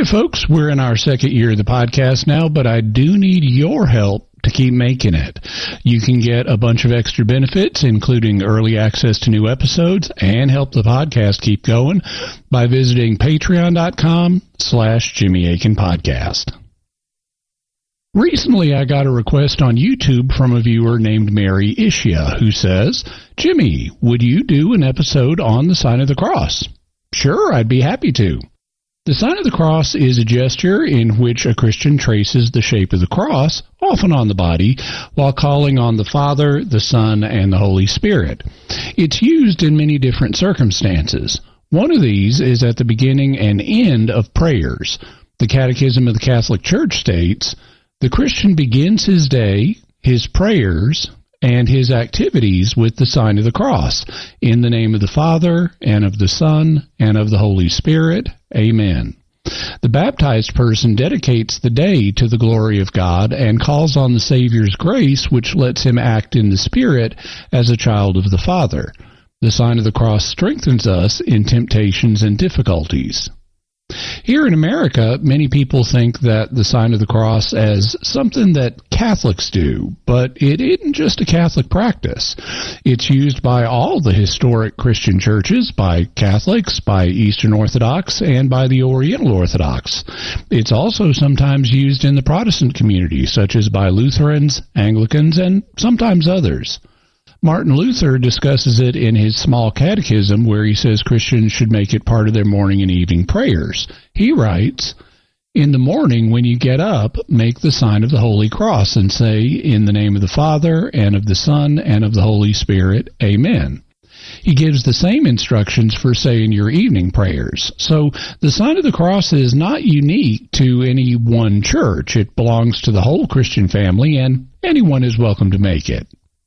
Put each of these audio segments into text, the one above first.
Okay, folks, we're in our second year of the podcast now, but I do need your help to keep making it. You can get a bunch of extra benefits, including early access to new episodes, and help the podcast keep going by visiting patreon.com/Jimmy Akin Podcast. Recently, I got a request on YouTube from a viewer named Mary Ishia, who says, "Jimmy, would you do an episode on the sign of the cross?" Sure, I'd be happy to. The sign of the cross is a gesture in which a Christian traces the shape of the cross, often on the body, while calling on the Father, the Son, and the Holy Spirit. It's used in many different circumstances. One of these is at the beginning and end of prayers. The Catechism of the Catholic Church states, "The Christian begins his day, his prayers, and his activities with the sign of the cross. In the name of the Father, and of the Son, and of the Holy Spirit. Amen." The baptized person dedicates the day to the glory of God and calls on the Savior's grace, which lets him act in the Spirit as a child of the Father. The sign of the cross strengthens us in temptations and difficulties. Here in America, many people think that the sign of the cross as something that Catholics do, but it isn't just a Catholic practice. It's used by all the historic Christian churches, by Catholics, by Eastern Orthodox, and by the Oriental Orthodox. It's also sometimes used in the Protestant community, such as by Lutherans, Anglicans, and sometimes others. Martin Luther discusses it in his Small Catechism, where he says Christians should make it part of their morning and evening prayers. He writes, "In the morning when you get up, make the sign of the Holy Cross and say, 'In the name of the Father, and of the Son, and of the Holy Spirit. Amen.'" He gives the same instructions for saying your evening prayers. So the sign of the cross is not unique to any one church. It belongs to the whole Christian family, and anyone is welcome to make it.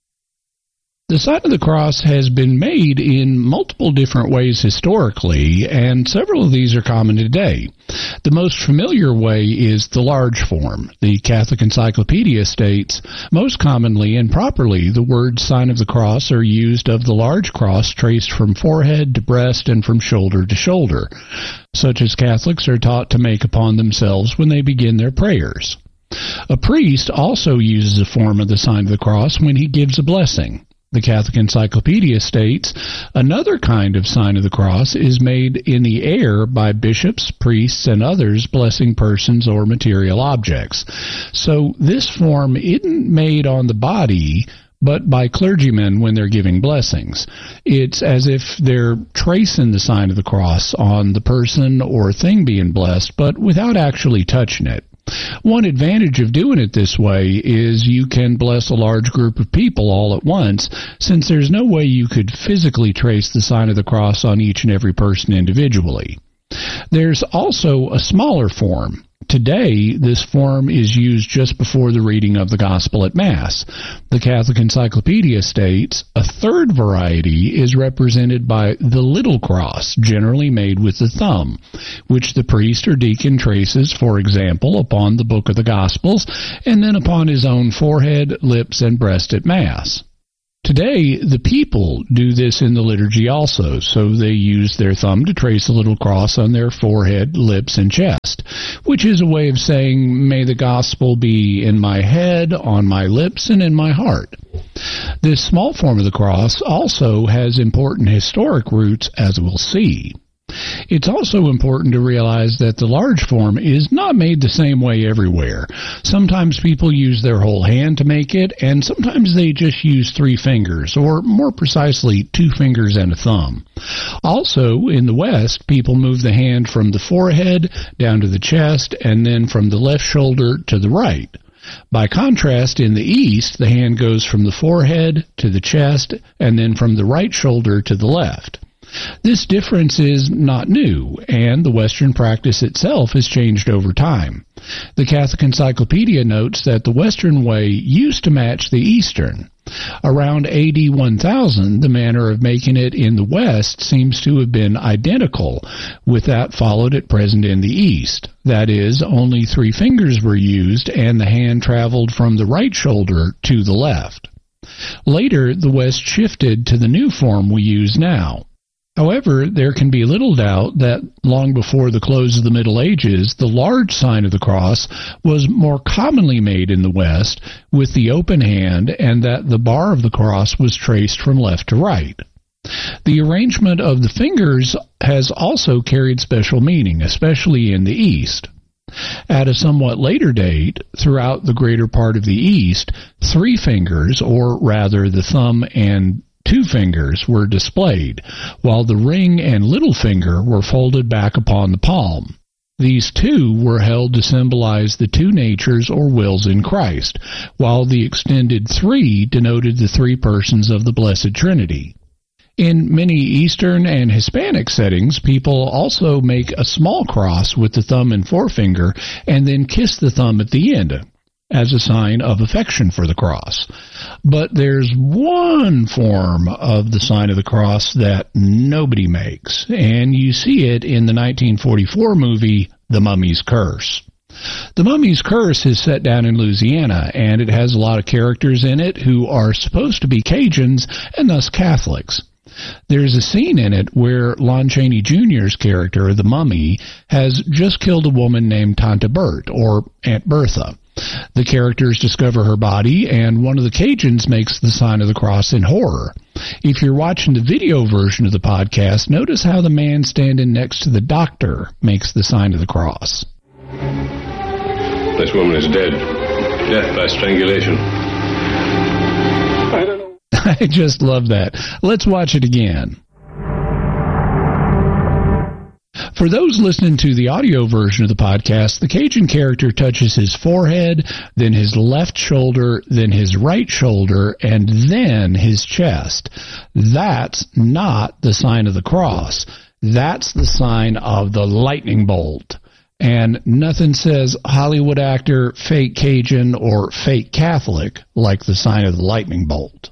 The sign of the cross has been made in multiple different ways historically, and several of these are common today. The most familiar way is the large form. The Catholic Encyclopedia states, "Most commonly and properly, the words sign of the cross are used of the large cross traced from forehead to breast and from shoulder to shoulder, such as Catholics are taught to make upon themselves when they begin their prayers." A priest also uses a form of the sign of the cross when he gives a blessing. The Catholic Encyclopedia states, "Another kind of sign of the cross is made in the air by bishops, priests, and others blessing persons or material objects." So this form isn't made on the body, but by clergymen when they're giving blessings. It's as if they're tracing the sign of the cross on the person or thing being blessed, but without actually touching it. One advantage of doing it this way is you can bless a large group of people all at once, since there's no way you could physically trace the sign of the cross on each and every person individually. There's also a smaller form. Today, this form is used just before the reading of the Gospel at Mass. The Catholic Encyclopedia states, "A third variety is represented by the little cross, generally made with the thumb, which the priest or deacon traces, for example, upon the book of the Gospels, and then upon his own forehead, lips, and breast at Mass." Today, the people do this in the liturgy also, so they use their thumb to trace a little cross on their forehead, lips, and chest, which is a way of saying, "May the gospel be in my head, on my lips, and in my heart." This small form of the cross also has important historic roots, as we'll see. It's also important to realize that the large form is not made the same way everywhere. Sometimes people use their whole hand to make it, and sometimes they just use 3 fingers, or more precisely, 2 fingers and a thumb. Also, in the West, people move the hand from the forehead down to the chest, and then from the left shoulder to the right. By contrast, in the East, the hand goes from the forehead to the chest, and then from the right shoulder to the left. This difference is not new, and the Western practice itself has changed over time. The Catholic Encyclopedia notes that the Western way used to match the Eastern. Around AD 1000, the manner of making it in the West seems to have been identical with that followed at present in the East. That is, only 3 fingers were used, and the hand traveled from the right shoulder to the left. Later, the West shifted to the new form we use now. However, there can be little doubt that long before the close of the Middle Ages, the large sign of the cross was more commonly made in the West with the open hand, and that the bar of the cross was traced from left to right. The arrangement of the fingers has also carried special meaning, especially in the East. At a somewhat later date, throughout the greater part of the East, 3 fingers, or rather the thumb and 2 fingers, were displayed, while the ring and little finger were folded back upon the palm. These 2 were held to symbolize the 2 natures or wills in Christ, while the extended 3 denoted the 3 persons of the Blessed Trinity. In many Eastern and Hispanic settings, people also make a small cross with the thumb and forefinger and then kiss the thumb at the end as a sign of affection for the cross. But there's one form of the sign of the cross that nobody makes, and you see it in the 1944 movie, The Mummy's Curse. The Mummy's Curse is set down in Louisiana, and it has a lot of characters in it who are supposed to be Cajuns and thus Catholics. There's a scene in it where Lon Chaney Jr.'s character, the Mummy, has just killed a woman named Tante Bert, or Aunt Bertha. The characters discover her body, and one of the Cajuns makes the sign of the cross in horror. If you're watching the video version of the podcast, notice how the man standing next to the doctor makes the sign of the cross. This woman is dead. Death by strangulation. I don't know. I just love that. Let's watch it again. For those listening to the audio version of the podcast, the Cajun character touches his forehead, then his left shoulder, then his right shoulder, and then his chest. That's not the sign of the cross. That's the sign of the lightning bolt. And nothing says Hollywood actor, fake Cajun, or fake Catholic like the sign of the lightning bolt.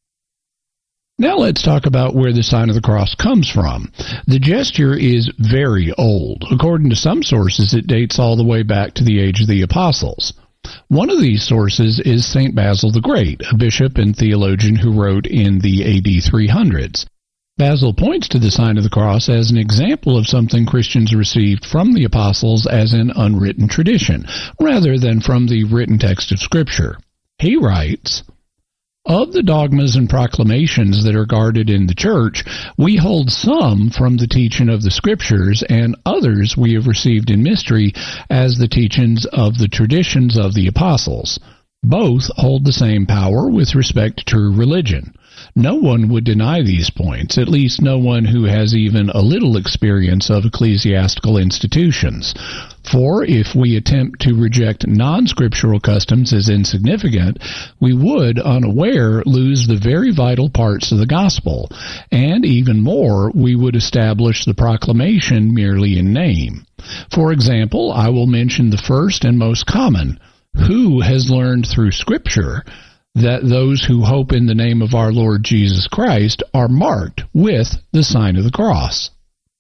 Now let's talk about where the sign of the cross comes from. The gesture is very old. According to some sources, it dates all the way back to the age of the apostles. One of these sources is St. Basil the Great, a bishop and theologian who wrote in the AD 300s. Basil points to the sign of the cross as an example of something Christians received from the apostles as an unwritten tradition, rather than from the written text of Scripture. He writes, "Of the dogmas and proclamations that are guarded in the Church, we hold some from the teaching of the Scriptures, and others we have received in mystery as the teachings of the traditions of the apostles. Both hold the same power with respect to true religion. No one would deny these points, at least no one who has even a little experience of ecclesiastical institutions. For if we attempt to reject non-scriptural customs as insignificant, we would, unaware, lose the very vital parts of the gospel, and even more, we would establish the proclamation merely in name. For example, I will mention the first and most common. Who has learned through Scripture that those who hope in the name of our Lord Jesus Christ are marked with the sign of the cross?"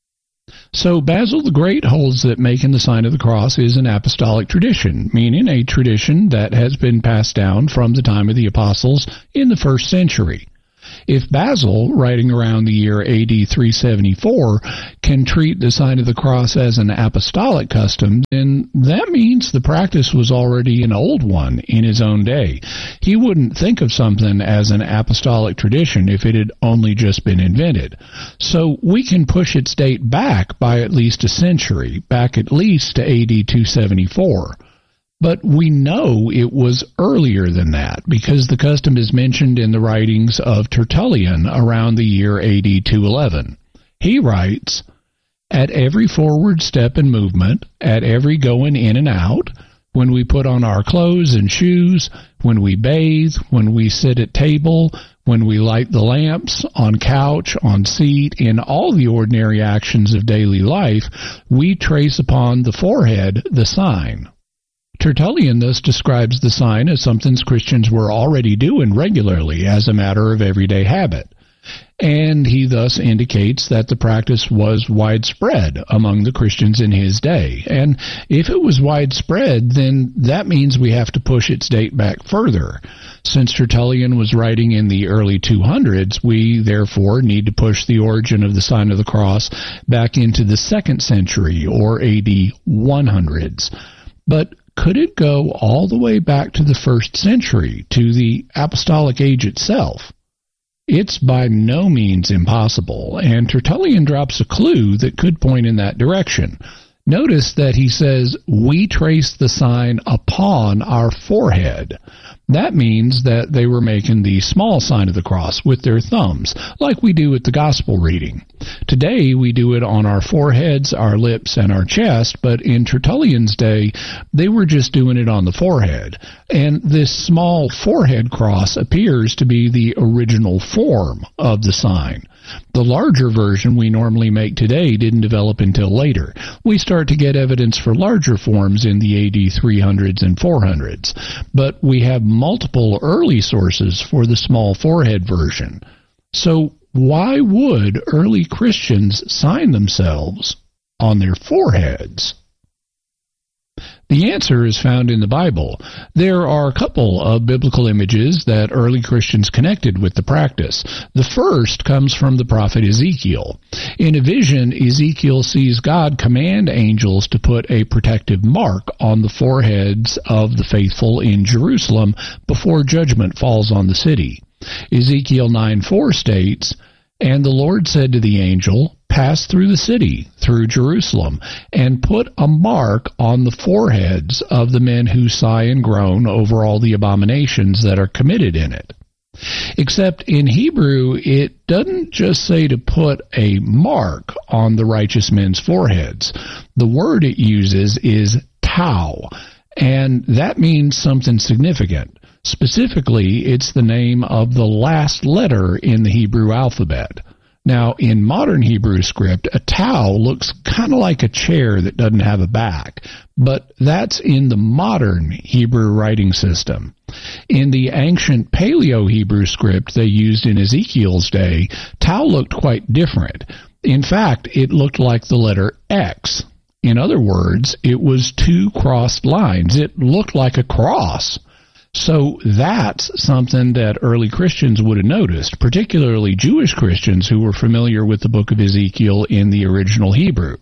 So Basil the Great holds that making the sign of the cross is an apostolic tradition, meaning a tradition that has been passed down from the time of the apostles in the 1st century. If Basil, writing around the year AD 374, can treat the sign of the cross as an apostolic custom, then that means the practice was already an old one in his own day. He wouldn't think of something as an apostolic tradition if it had only just been invented. So we can push its date back by at least a century, back at least to AD 274. But we know it was earlier than that because the custom is mentioned in the writings of Tertullian around the year AD 211. He writes, "At every forward step and movement, at every going in and out, when we put on our clothes and shoes, when we bathe, when we sit at table, when we light the lamps, on couch, on seat, in all the ordinary actions of daily life, we trace upon the forehead the sign." Tertullian thus describes the sign as something Christians were already doing regularly as a matter of everyday habit. and he thus indicates that the practice was widespread among the Christians in his day. And if it was widespread, then that means we have to push its date back further. Since Tertullian was writing in the early 200s, we therefore need to push the origin of the sign of the cross back into the 2nd century, or AD 100s. But could it go all the way back to the 1st century, to the apostolic age itself? It's by no means impossible, and Tertullian drops a clue that could point in that direction. Notice that he says, "We trace the sign upon our forehead." That means that they were making the small sign of the cross with their thumbs, like we do at the gospel reading. Today, we do it on our foreheads, our lips, and our chest, but in Tertullian's day, they were just doing it on the forehead. And this small forehead cross appears to be the original form of the sign. The larger version we normally make today didn't develop until later. We start to get evidence for larger forms in the AD 300s and 400s, but we have multiple early sources for the small forehead version. So why would early Christians sign themselves on their foreheads? The answer is found in the Bible. There are a couple of biblical images that early Christians connected with the practice. The first comes from the prophet Ezekiel. In a vision, Ezekiel sees God command angels to put a protective mark on the foreheads of the faithful in Jerusalem before judgment falls on the city. Ezekiel 9:4 states, "And the Lord said to the angel, Pass through the city, through Jerusalem, and put a mark on the foreheads of the men who sigh and groan over all the abominations that are committed in it." Except in Hebrew, it doesn't just say to put a mark on the righteous men's foreheads. The word it uses is tau, and that means something significant. Specifically, it's the name of the last letter in the Hebrew alphabet. Now, in modern Hebrew script, a tau looks kind of like a chair that doesn't have a back, but that's in the modern Hebrew writing system. In the ancient Paleo-Hebrew script they used in Ezekiel's day, tau looked quite different. In fact, it looked like the letter X. In other words, it was 2 crossed lines. It looked like a cross. So that's something that early Christians would have noticed, particularly Jewish Christians who were familiar with the book of Ezekiel in the original Hebrew.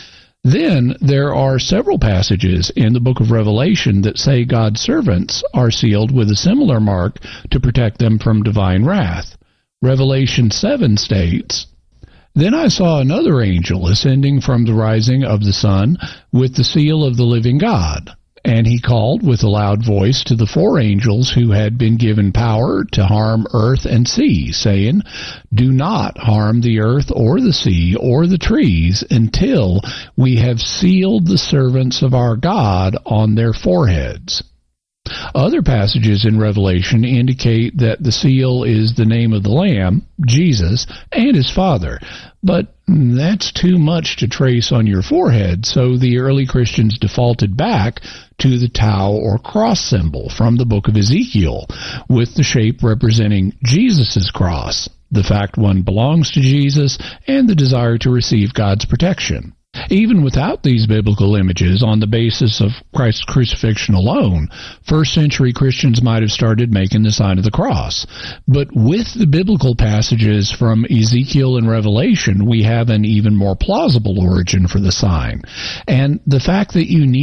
Then there are several passages in the book of Revelation that say God's servants are sealed with a similar mark to protect them from divine wrath. Revelation 7 states, "Then I saw another angel ascending from the rising of the sun with the seal of the living God. And he called with a loud voice to the 4 angels who had been given power to harm earth and sea, saying, 'Do not harm the earth or the sea or the trees until we have sealed the servants of our God on their foreheads.'" Other passages in Revelation indicate that the seal is the name of the Lamb, Jesus, and his Father. But that's too much to trace on your forehead, so the early Christians defaulted back to the tau or cross symbol from the book of Ezekiel, with the shape representing Jesus' cross, the fact one belongs to Jesus, and the desire to receive God's protection. Even without these biblical images, on the basis of Christ's crucifixion alone, first-century Christians might have started making the sign of the cross. But with the biblical passages from Ezekiel and Revelation, we have an even more plausible origin for the sign. And the fact that you need